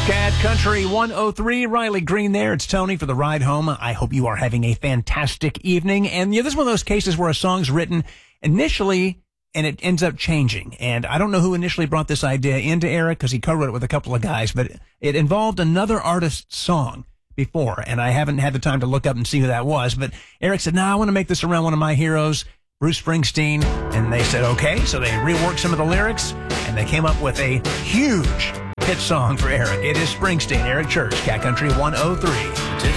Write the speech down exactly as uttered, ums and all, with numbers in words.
Cat Country one oh three, Riley Green there. It's Tony for the ride home. I hope you are having a fantastic evening. And yeah, this is one of those cases where a song's written initially and it ends up changing. And I don't know who initially brought this idea into Eric because he co-wrote it with a couple of guys, but it involved another artist's song before. And I haven't had the time to look up and see who that was. But Eric said, no, nah, I want to make this around one of my heroes, Bruce Springsteen. And they said, okay. So they reworked some of the lyrics and they came up with a huge hit song for Eric. It is Springsteen, Eric Church, Cat Country one oh three.